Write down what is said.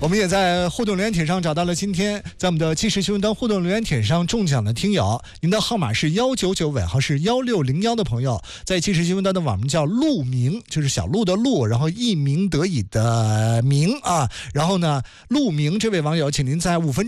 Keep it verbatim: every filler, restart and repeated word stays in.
我们也在互动留言帖上找到了今天在我们的即时新闻端互动留言帖上中奖的听友，您的号码是幺九九，尾号是幺六零幺的朋友，在即时新闻端的网名叫陆明，就是小鹿的鹿，然后一鸣得以的鸣啊。然后呢，陆明这位网友，请您在五分钟